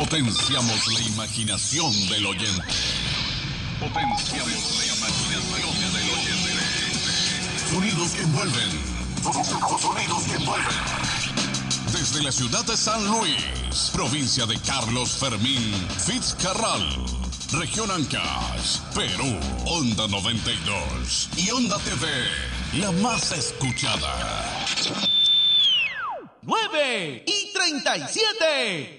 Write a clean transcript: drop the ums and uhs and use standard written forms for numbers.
Potenciamos la imaginación del oyente. Potenciamos la imaginación del oyente. Sonidos que envuelven. Sonidos que envuelven. Desde la ciudad de San Luis, provincia de Carlos Fermín Fitzcarral, región Ancash, Perú, Onda 92 y Onda TV, la más escuchada. 9:37.